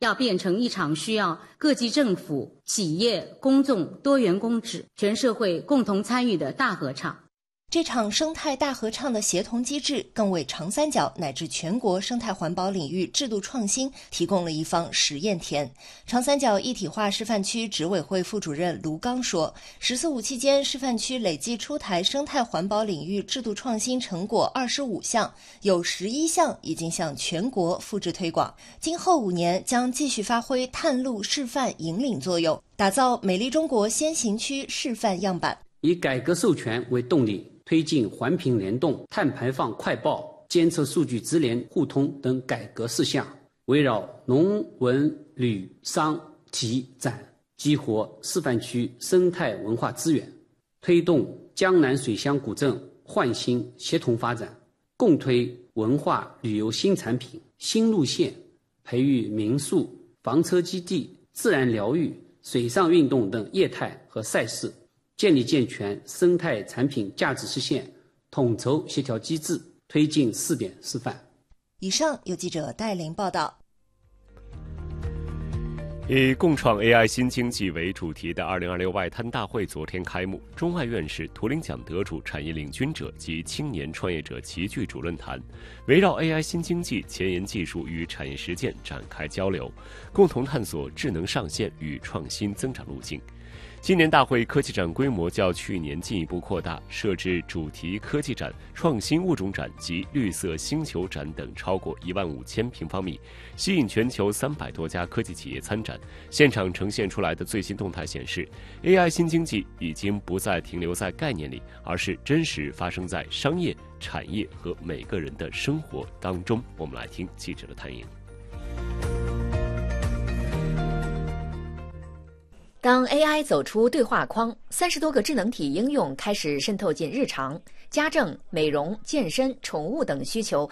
要变成一场需要各级政府、企业、公众多元公职、全社会共同参与的大合唱。 这场生态大合唱的协同机制，更为长三角乃至全国生态环保领域制度创新提供了一方实验田。长三角一体化示范区执委会副主任卢刚说，“14·5”期间，示范区累计出台生态环保领域制度创新成果25项，有11项已经向全国复制推广。今后5年将继续发挥探路、示范、引领作用，打造美丽中国先行区示范样板。 以改革授权为动力，推进环评联动、碳排放快报、监测数据直联互通等改革事项，围绕农文旅商体展激活示范区生态文化资源，推动江南水乡古镇焕新协同发展，共推文化旅游新产品、新路线，培育民宿、房车基地、自然疗愈、水上运动等业态和赛事，建立健全生态产品价值实现统筹协调机制，推进试点示范。 以上由记者戴琳报道。 以共创 AI 新经济为主题的2026外滩大会昨天开幕，中外院士、图灵奖得主、产业领军者及青年创业者齐聚主论坛，围绕 AI 新经济前沿技术与产业实践展开交流，共同探索智能上线与创新增长路径。今年大会科技展规模较去年进一步扩大，设置主题科技展、创新物种展及绿色星球展等超过15000平方米，吸引全球300多家科技企业参展。现场呈现出来的最新动态显示， AI 新经济已经不再停留在概念里，而是真实发生在商业、产业和每个人的生活当中。我们来听记者的探影。 当 AI 走出对话框，30多个智能体应用开始渗透进日常，家政、美容、健身、宠物等需求